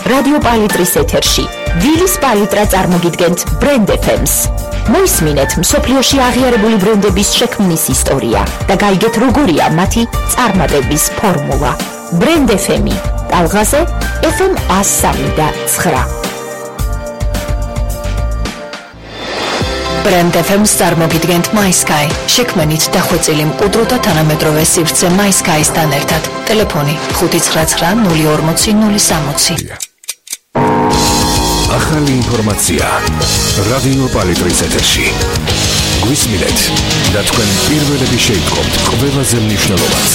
რადიო პალიტრის ეთერში ვილის პალიტრა წარმოგიდგენთ ბრენდ FM-ს. მოისმინეთ მსოფლიოში აღიარებული ბრენდების შექმნის ისტორია და გაიგეთ როგორია მათი წარმატების ფორმულა. ბრენდ FM-ი ტალღაზე FM 103.9. ბრენდ FM-ს წარმოგიდგენთ MySky. შექმნით დახვეწილი მყუდრო და თანამედროვე სივრცე MySky-სთან ერთად. ტელეფონი 599 060 060. ახალი ინფორმაცია რადიო პალიტრის ეთერში. გვისმინეთ და თქვენ პირველები შეიტყობთ ყველაზე მნიშვნელოვანს.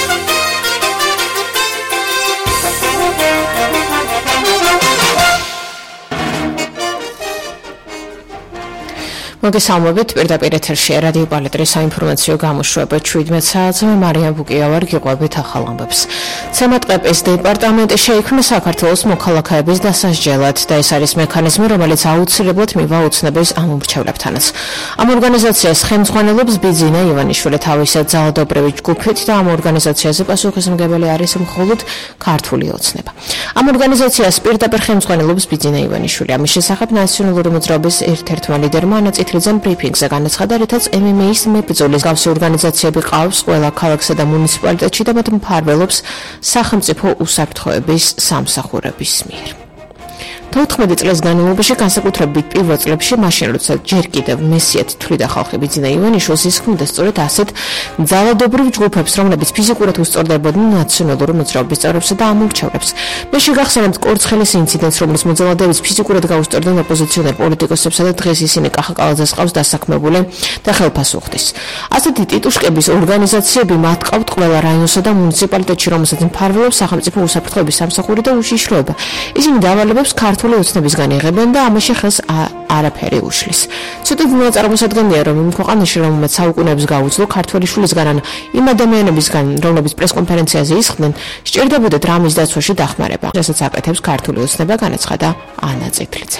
მოგესალმებით, პირდაპირ ეთერში რადიო პალიტრის საინფორმაციო გამოშვება 17 საათზე. მარიამ ბუკია ვარ, გიყვებით ახალ ამბებს. ცემატყეპის დეპარტამენტი შეიქმნა საქართველოს მოქალაქეების დასასჯელად და ეს არის მექანიზმი, რომელიც აუცილებლად მივა ოცნების ამომრჩევლებთანაც. ამ ორგანიზაციას ხელმძღვანელობს ბიძინა ივანიშვილი თავისი ძალადობრივი ჯგუფით და ამ ორგანიზაციაზე პასუხისმგებელი არის მხოლოდ ქართული ოცნება. ამ ორგანიზაციას პირდაპირ ხელმძღვანელობს ბიძინა ივანიშვილი. ამის შესახებ ნაციონალური მოძრაობის ერთ-ერთმა ლიდერმა წითლიდან ბრიფინგზე განაცხადა, რითაც MMA-ის მებრძოლის გავსი ორგანიზაციები ყავს ყველა ქალაქსა და მუნიციპალიტეტში და მათ მფარველობს სახელმწიფო უსაფრთხოების სამსახურების მიერ. 14 წლის განმავლობაში განსაკუთრებით პირველ წლებში მაშინ როცა ჯერ კიდევ მესიად თვლიდა ხალხი ბიძინა ივანიშვილს ისხმდა სწორედ ასეთ ძალადობრივ ჯგუფებს, რომლებიც ფიზიკურად უსწორდებოდნენ ნაციონალური მოძრაობის წევრებსა და ამორჩევლებს. მე შეგახსენებთ კორცხელის ინციდენტს, რომლის მოძალადების ფიზიკურად გაუსწორდნენ ოპოზიციონერ პოლიტიკოსებსა და დღეს ისინი კახაკალაძეს ყავს დასაქმებული და ხელფასუხდის. ასეთი ტიტუშკების ორგანიზაციები მათ ყავთ ყველა რაიონსა და მუნიციპალიტეტში, რომელსაც მფარველობს სახელმწიფო უსაფრთხოების სამსახური და უშიშროება. ისინი დავალებებს ქართული ოცნებისგან იღებენ და ამაში ხელს არაფერი უშლის. ცოტა წარმოუდგენელია, რომ იმ ქვეყანაში, რომელმაც საუკუნეებს გაუძლო ქართველი შვილისგან ან იმ ადამიანებისგან, რომლებიც პრესკონფერენციაზე ისხდნენ, სჭირდებოდათ რამის დაცვაში დახმარება. რასაც აკეთებს ქართული ოცნება, განაცხადა ანა წითლიძე.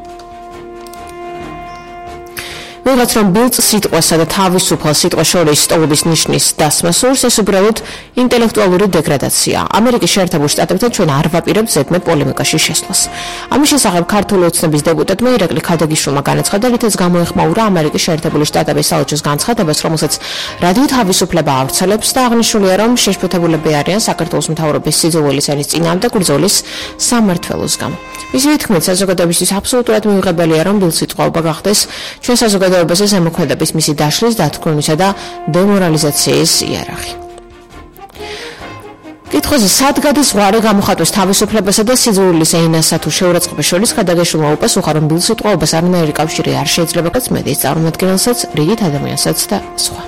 ვიღაც რომ ბილწ სიტყვასა და თავისუფალ სიტყვას შორის სტოლობის ნიშნის დასმა სურს, ეს უბრალოდ ინტელექტუალური დეგრადაცია. ამერიკის შეერთებულ შტატებთან ჩვენ არ ვაპირებთ ზედმეტ პოლემიკაში შესვლას. ამის შესახებ ქართული ოცნების დეპუტატმა ირაკლი ქადაგიშვილმა განაცხადა, რითაც გამოეხმაურა ამერიკის შეერთებული შტატების საელჩოს განცხადებას, რომელსაც რადიო თავისუფლება ავრცელებს და აღნიშნულია, რომ შეშფოთებულები არიან საქართველოს მთავრობის სიძულვილის ენის წინააღმდეგ ბრძოლის სამმართველოს გამო. მისი თქმით, საზოგადოებისთვის აბსოლუტურად მიუღებელია, რომ ბილსიტყვაობა გახდეს ჩვენ საზოგადოებაზე ზემოქმედების მისი დაშლის, დათქმისა და დემორალიზაციის იარაღი. კითხვაზე სად გადის ზღვარი გამოხატვის თავისუფლებასა და სიძულვილის ენასა თუ შეურაცხყოფას შორის, ქადაგიშვილმა უპასუხა, რომ ბილსიტყვაობას არანაირი კავშირი არ შეიძლება კაც მედიის წარმომადგენელსაც, რიგით ადამიანსაც და სხვა.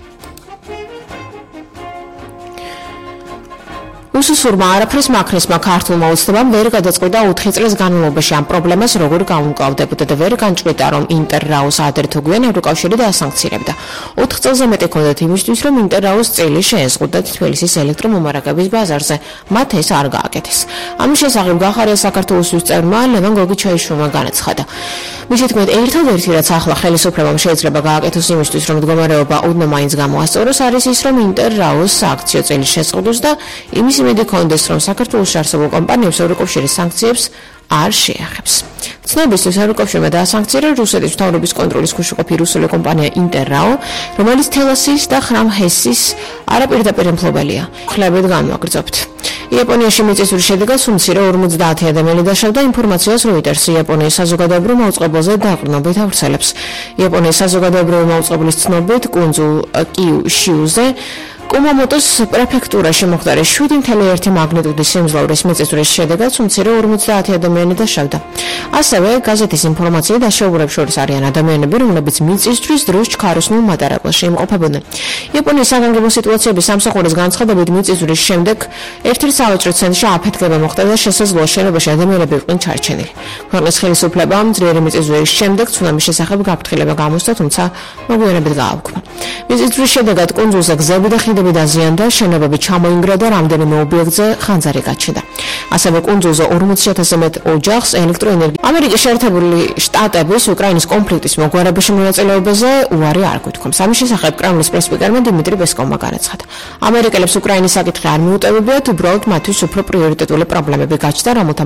უსუსურმა არაფრის მაქნისმა ქართულმა ოცნებამ ვერ გადაწყვიტა 4 წლის განმავლობაში ამ პრობლემას როგორ გაუმკლავდებოდა და ვერ განჭვრიტა, რომ ინტერრაოს ადრეთო გვიან ევროკავშირი დაასანქცირებდა. 4 წელზე მეტი ჰქონდათ იმისთვის, რომ ინტერრაოს წილი შეეზღუდათ თბილისის ელექტრომომარაგების ბაზარზე. მათ ეს არ გააკეთეს. ამის შესახებ გახარია საქართველოს წევრმა ლევან გოგიჩაიშვილმა განაცხადა. მისი თქმით, ერთადერთი რაც ახლა ხელისუფლებამ შეიძლება გააკეთოს იმისთვის, რომ მდგომარეობა ოდნავ მაინც გამოასწოროს, არის ის, რომ ინტერრაოს სააქციო წელი შეზღუდოს და იმის იმედი ჰქონდეს, რომ საქართველოს არსებულ კომპანიებს ევროკავშირის სანქციებს არ შეახებს. ცნობისთვის ევროკავშირმა დაასანქცირა რუსეთის მთავრობის კონტროლის ქვეშ ყოფილი რუსული კომპანია ინტერრაო, რომელიც თელასის და ხრამჰესის არაპირდაპირ მფლობელია. ხლებით განვაგრძობთ. იაპონიაში მიწისძვრის შედეგად უმცირე 50 ადამიანი დაშავდა. ინფორმაციას როიტერს იაპონიის საზოგადოებრივ მაუწყებელზე დაყრდნობით ავრცელებს. იაპონიის საზოგადოებრივი მაუწყებლის ცნობით, კუნძულ კიუშიუზე კუმამოტოს პრეფექტურაში მომხდარი 7.1 მაგნიტუდის სიმძლავრის მიწისძვრის შედეგად უმცირე 50 ადამიანი დაშავდა. ასევე გაზეთის ინფორმაციით დაშავებულებს შორის არიან ადამიანები, რომლებიც მიწისძვრის დროს ჩქაროსნულ მატარებელში იმყოფებოდნენ. იაპონიის საგანგებო სიტუაციების სამსახურის განცხადებით, მიწისძვრის შემდეგ ერთ-ერთ სავაჭრო ცენტრში აფეთქება მოხდა და შესაძლოა შენობაში ადამიანები იყვნენ ჩარჩენილი. ქვეყნის ხელისუფლებამ ძლიერი მიწისძვრის შემდეგ ცუნამის შესახებ გაფრთხილება გამოსცა, თუმცა მოგვიანებით გააუქმა. მიწისძვრის შედეგად კუნძულზე გზები და ხიდები დაზიანდა, შენობები ჩამოინგრა და რამდენიმე ობიექტზე ხანძარი გაჩნდა. ასევე კუნძულზე 40,000-ზე მეტ ოჯახს ელექტროენერგია. ამერიკის შეერთებული შტატების უკრაინის კონფლიქტის მოგვარებაში მონაწილეობაზე უარი არ გვითქვამს. ამის შესახებ კრემლის პრესპიკერმა დიმიტრი პესკოვმა განაცხადა. ამერიკელებს უკრაინის საკითხი არ მიუტევებიათ, უბრალოდ მათთვის უფრო პრიორიტეტული პრობლემები გაჩნდა, რომელთა